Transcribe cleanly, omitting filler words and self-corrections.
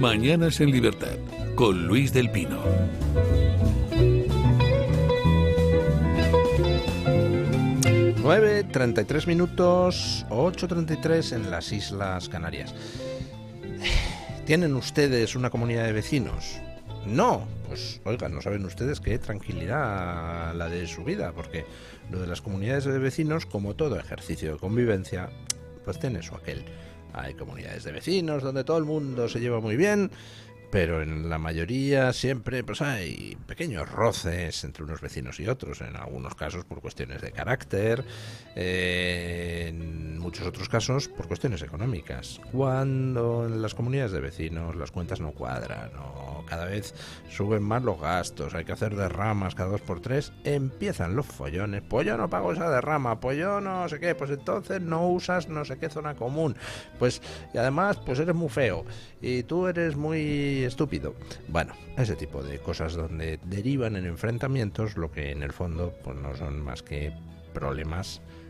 Mañanas en Libertad, con Luis del Pino. Nueve 33 minutos, 8:33 en las Islas Canarias. ¿Tienen ustedes una comunidad de vecinos? No, pues oigan, no saben ustedes qué tranquilidad la de su vida, porque lo de las comunidades de vecinos, como todo ejercicio de convivencia, pues tiene su aquel. Hay comunidades de vecinos donde todo el mundo se lleva muy bien, pero en la mayoría siempre pues hay pequeños roces entre unos vecinos y otros, en algunos casos por cuestiones de carácter, en muchos otros casos por cuestiones económicas. Cuando en las comunidades de vecinos las cuentas no cuadran, o cada vez suben más los gastos, hay que hacer derramas cada 2 por 3, empiezan los follones. Pues yo no pago esa derrama, pues yo no sé qué, pues entonces no usas no sé qué zona común, pues y además pues eres muy feo y tú eres muy estúpido. Bueno, ese tipo de cosas donde derivan en enfrentamientos, lo que en el fondo pues no son más que problemas